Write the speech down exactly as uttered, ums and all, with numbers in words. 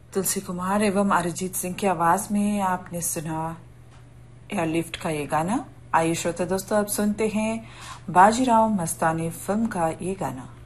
तुलसी कुमार एवं अरिजीत सिंह की आवाज में आपने सुना एयरलिफ्ट का ये गाना। आइए श्रोता दोस्तों अब सुनते हैं बाजीराव मस्तानी फिल्म का ये गाना।